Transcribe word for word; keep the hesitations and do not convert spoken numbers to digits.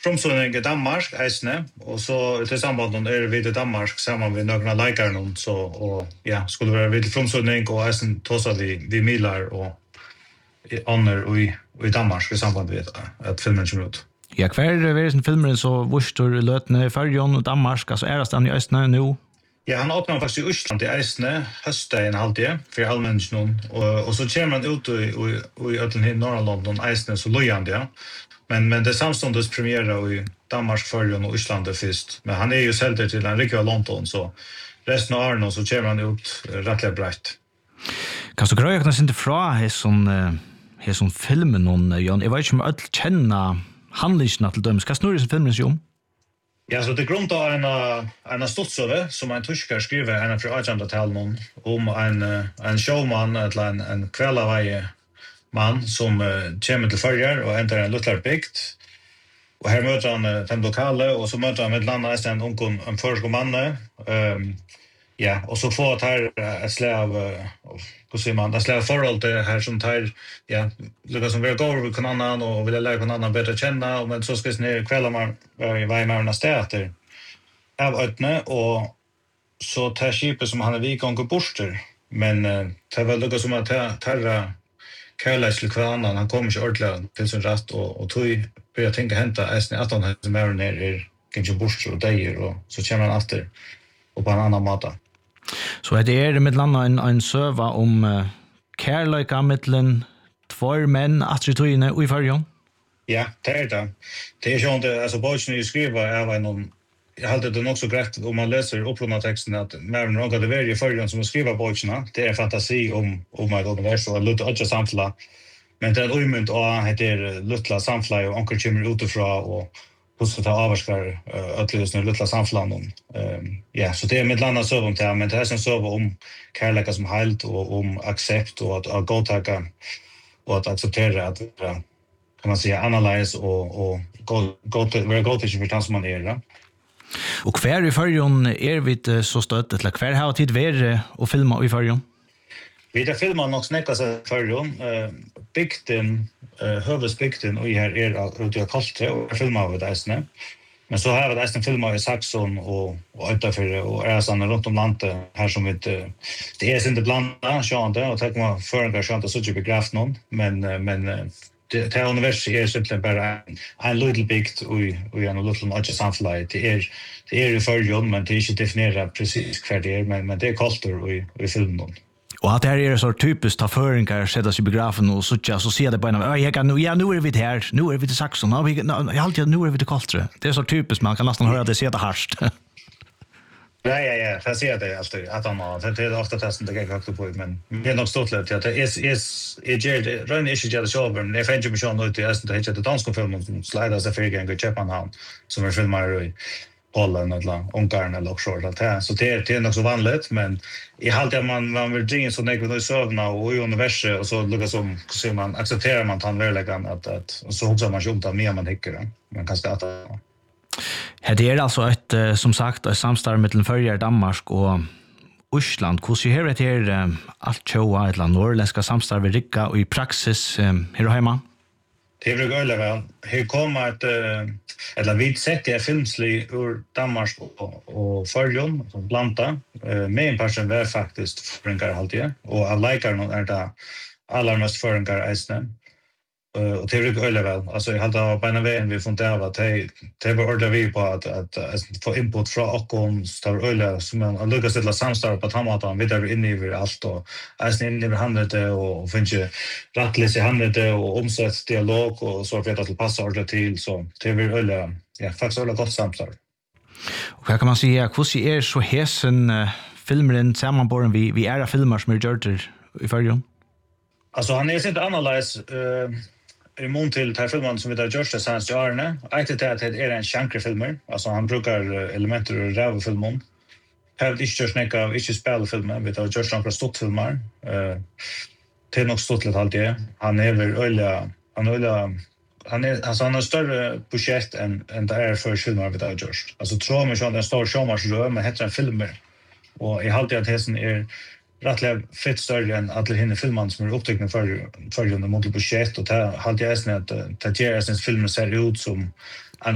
fromsøvning i Danmark, eisne, og så til samband er vi til Danmark sammen med noen av leikerne, så, og ja, skulle være vi til fromsøvning, og eisne tåsa vi, vi milar og ånder i, i Danmark i samband med at filmen kommer ut. Ja, hver er sin filmen så vurstor løtene Førjon og Danmark, altså er det stand i Østene nå? Ja, han åpner faktisk i Østland i Eisne, høstdagen halvtid, for allmennesken, og, og så kommer han ut i, i, i Øtlen i Norrland, Eisne, så løyende, ja. Men, men det samståndes premiere i Danmark, Førjon og Østlandet først. Men han er jo selv til en riktig av London, så resten av årene så kommer han ut rettelig breit. Kan du grøye ikke ikke fra hesson filmen, Jan? Jeg vet ikke om alle kjenner handlingene til dem. Hva snurrer disse filmen seg om? Ja, så det er grunn av en, en ståtsøve som en tysker skriver en fra Agenda-talen om en, en showman, eller en, en kvelavei man som uh, kommer til Førjar og ender en luttlar bygd. Og her møter han uh, de lokale, og så møter han med landet en ung en førsko manne. Um, ja, og så får han her et slag av, uh, hva sier man, et slag av forhold til her som tar, ja, lukkar som vi er gård med annan og vil lære hverandre annan bedre kjenne, men så skal vi ned i kvelden være i veimærende sted etter av øyne, og så tar skipet som han er vikong og borster, men uh, det er vel lukkar som at tar kærleis til hver annan, han kommer ikke ordentlig til sin rett, og, og tog bør jeg tenke hente eisen at han heter mer ned er kanskje borster og deier, og så kommer han etter og på en annan måte. Så det er med landa en, en søva om uh, kærleika mittlen tvær menn atri tøyene og i Førjon? Ja, det er det. Det er sånn at altså, bøkene jeg skriver er noen, jeg halte det nok så greit om man leser opprunna teksten at mer enn noen det er i Førjon som skriver bøkene, det er en fantasi om, om et univers og lutt ikke samfunnet. Men det er en umynd og heter luttla samfunnet og anker kommer utifra og hvordan det avvarskar ötligusne luttla samfunnet. Um, ja, så det er mitt landa søv om det, men det er som søv om kærleika som heilt og om aksept og at, at godtaka og at akseptera at kan man säga analyse og, og være godtaka for den som man er. Ja. Og hver i Førjon er vi så støtt, eller hver har tid vært å filma i Førjon? Vi har filmat nok snekka seg i Førjon. Uh, bygden, uh, høvesbygden og her er ute av Koltre, og jeg filmet av eisene. Men så har vi eisene filmet i Saxon og, og Øytafyrre og Æsane rundt om landet, her som vi ikke, det er ikke blanda, sjående, og det kommer føringer sjående, så ikke begraft noen, men, men det, det universet er simpelthen bare en, en liten bygd og, og en liten øyne samfunnet. Det er, det er i Førjon, men det er ikke defineret precis hva det er, men, men det er Kolter i, i filmen. Og at det her er så typisk ta føringar, sette seg i biografen og så, så sier det på en av, ja, nu er vi til her, nu er vi til Saxon, ja, jeg har alltid, nu er vi til Koltre. Det er så typisk, man kan nesten høre at det sier det harst. Ja, ja, ja, jeg sier det alltid, at han har, det er ofte testen det jeg har på, men det er nok stort litt, at jeg gjør det, røyne ikke gjør det selv, men jeg finner ikke mye sånn ut i, jeg synes det er ikke det danske filmen som slider seg for gang i København, som er filmer i Polen eller Ungarn eller offshore. Så det är, det är nog så vanligt, men i allt att man, man vill dringa så nägg i sövna och i universet och så lyckas som, så man accepterar man tan verkligen att, att så hoppas man inte mer man hickar. Man kan starta. Det är alltså ett, som sagt, ett samstarv mellan Førjar, Danmark och Østland. Hur ser det här allt tjoa eller norrländska samstarv i Rikka och i praxis här och hemma? Det är väl väl. Här kommer ett eller vid sett är filmslig ur Danmark och, och Førjon som blanda. Med en person var faktiskt föringar alltid och av likarna är det allra mest föringar eisne. Och det är väl väl. Alltså jag hade av bena vägen vi funderar av att det, det var ordentligt vi på att, att, att få input från Ockon så det var öliga som man lyckas till att samstarva på Tamatan vidare in i allt och eisne in i handlet och finns ju rattlis i handlet och omsätt dialog och så vet att det passar ordentligt till så det är väl öliga, ja faktiskt öliga gott samstarv. Och här kan man säga, hur är så hesen uh, filmeren sammanborren vi, vi är filmer som är gjort i Førjon? Alltså han är inte annorlunda uh, i mån till den här filmen som vi har gjort det senaste åren. Ett är att det är en genrefilmer. Alltså han brukar elementer ur rävfilmen. Här har inte gjort snäcka av inte spelfilmer. Vi har gjort några stortfilmer. Uh, det är nog stort lite alltid. Han är väl öliga, han är öliga, han är alltså han har större budget än än det är för filmer vi har gjort. Alltså tror man att en stor showmarsrö med heter en filmer. Och i halvtid att hästen är rättliga fett större än alla hinner filmer som är upptäckna för för under mot budget och det har alltid är att det ger sin filmer ser ut som